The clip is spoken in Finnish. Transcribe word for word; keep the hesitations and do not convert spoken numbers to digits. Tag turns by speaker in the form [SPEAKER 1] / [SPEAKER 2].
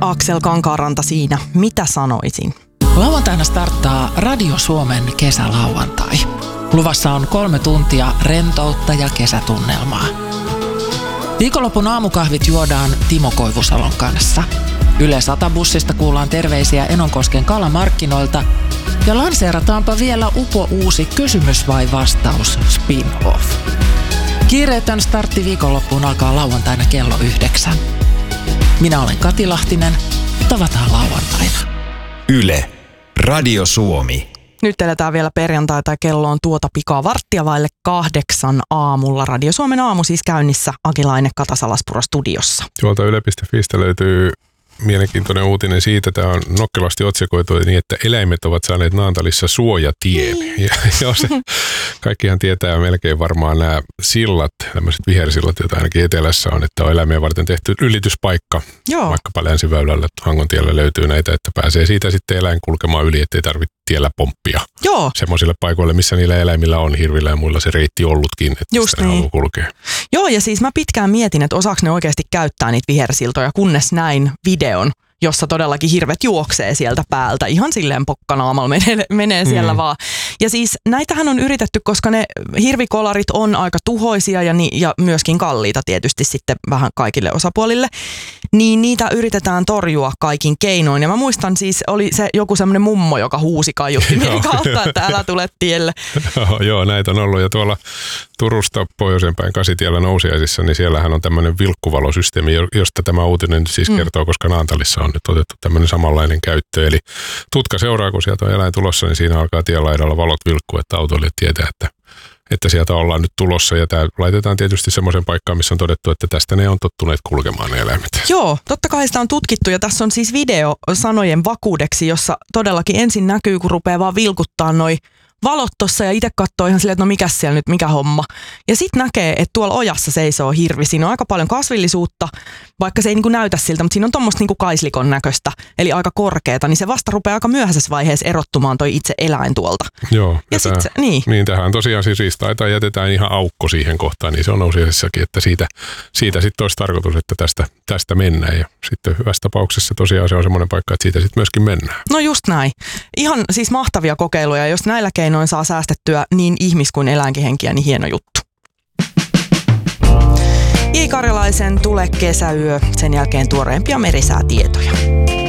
[SPEAKER 1] Aksel Kankaanranta siinä. Mitä sanoisin?
[SPEAKER 2] Lauantaina starttaa Radio Suomen kesälauantai. Luvassa on kolme tuntia rentoutta ja kesätunnelmaa. Viikonlopun aamukahvit juodaan Timo Koivusalon kanssa. Yle Sata-bussista kuullaan terveisiä Enonkosken kalamarkkinoilta ja lanseerataanpa vielä upo uusi kysymys vai vastaus spin-off. Kiireetön startti viikonloppuun alkaa lauantaina kello yhdeksän. Minä olen Kati Lahtinen. Tavataan lauantaina.
[SPEAKER 3] Yle, Radio Suomi.
[SPEAKER 1] Nyt eletään vielä perjantaita ja kello on tuota pikaa varttia vaille kahdeksan aamulla. Radio Suomen aamu siis käynnissä Akilainen Katasalaspuro studiossa.
[SPEAKER 4] Tuolta yle piste fiistä löytyy mielenkiintoinen uutinen siitä, tämä on nokkelasti otsikoitu niin, että eläimet ovat saaneet Naantalissa suojatien. Mm. Ja, ja se, kaikkihan tietää melkein varmaan nämä sillat, tämmöiset vihersillat, joita ainakin etelässä on, että on eläimiä varten tehty ylityspaikka. Joo. Vaikkapa Länsiväylällä, Hangontiellä löytyy näitä, että pääsee siitä sitten eläin kulkemaan yli, ettei tarvitse tiellä pomppia.
[SPEAKER 1] Joo.
[SPEAKER 4] Semmoisille paikoille, missä niillä eläimillä on hirvillä ja muilla se reitti ollutkin, että
[SPEAKER 1] just
[SPEAKER 4] sitä
[SPEAKER 1] niin.
[SPEAKER 4] ne haluaa kulkea.
[SPEAKER 1] Joo, ja siis mä pitkään mietin, että osaako ne oikeasti käyttää niitä vihersiltoja, kunnes näin videon, jossa todellakin hirvet juoksee sieltä päältä. Ihan silleen pokkanaamalla menee, menee siellä mm. vaan. Ja siis näitähän on yritetty, koska ne hirvikolarit on aika tuhoisia ja, ni, ja myöskin kalliita tietysti sitten vähän kaikille osapuolille. Niin niitä yritetään torjua kaikin keinoin. Ja mä muistan siis, oli se joku semmoinen mummo, joka huusi kaiuttimien kautta, että älä tule tielle.
[SPEAKER 4] Joo, joo, näitä on ollut. Ja tuolla Turusta pohjoisenpäin Kasitiellä Nousiaisissa, niin siellähän on tämmöinen vilkkuvalosysteemi, josta tämä uutinen siis kertoo, mm. koska Naantalissa on nyt otettu tämmöinen samanlainen käyttö. Eli tutka seuraa, kun sieltä on eläin tulossa, niin siinä alkaa tienlaidalla valot vilkkua, että autoilijat tietää, että, että sieltä ollaan nyt tulossa. Ja tämä laitetaan tietysti semmoisen paikkaan, missä on todettu, että tästä ne on tottuneet kulkemaan ne eläimet.
[SPEAKER 1] Joo, totta kai sitä on tutkittu ja tässä on siis video sanojen vakuudeksi, jossa todellakin ensin näkyy, kun rupeaa vaan vilkuttaa noi valot tossa ja itse katsoo ihan silleen, että no mikäs siellä nyt, mikä homma. Ja sitten näkee, että tuolla ojassa seisoo hirvi. Siinä on aika paljon kasvillisuutta, vaikka se ei niinku näytä siltä, mutta siinä on tommoista niinku kaislikon näköistä, eli aika korkeata, niin se vasta rupeaa aika myöhäisessä vaiheessa erottumaan toi itse eläin tuolta.
[SPEAKER 4] Joo.
[SPEAKER 1] Ja, ja
[SPEAKER 4] tämä,
[SPEAKER 1] sit se, niin.
[SPEAKER 4] Niin tähän tosiaan siis riistaa tai jätetään ihan aukko siihen kohtaan, niin se on Nousiaisessakin, että siitä, siitä sitten olisi tarkoitus, että tästä, tästä mennään. Ja sitten hyvässä tapauksessa tosiaan se on semmoinen paikka, että siitä sitten myöskin mennään.
[SPEAKER 1] No just näin. Ihan siis mahtavia kokeiluja, jos näillä keinoin saa säästettyä niin ihmis- kuin eläinkin henkiä, niin hieno juttu. J. Karjalaisen Tule kesäyö, sen jälkeen tuoreempia merisäätietoja.